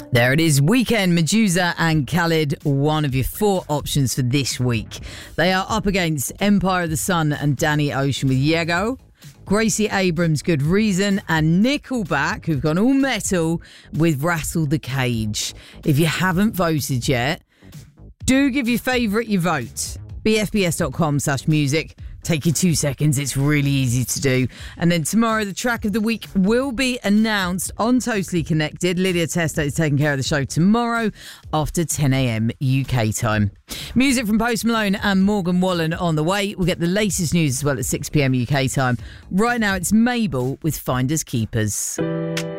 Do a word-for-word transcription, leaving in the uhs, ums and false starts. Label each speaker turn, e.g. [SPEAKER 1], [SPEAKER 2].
[SPEAKER 1] There it is, Weekend, Medusa and Khalid, one of your four options for this week. They are up against Empire of the Sun and Danny Ocean with Yego, Gracie Abrams, Good Reason, and Nickelback, who've gone all metal, with Rattle the Cage. If you haven't voted yet, do give your favourite your vote. bfbs.com slash music. Take you two seconds. It's really easy to do. And then tomorrow, the track of the week will be announced on Totally Connected. Lydia Testa is taking care of the show tomorrow after ten a.m. U K time. Music from Post Malone and Morgan Wallen on the way. We'll get the latest news as well at six p.m. U K time. Right now, it's Mabel with Finders Keepers.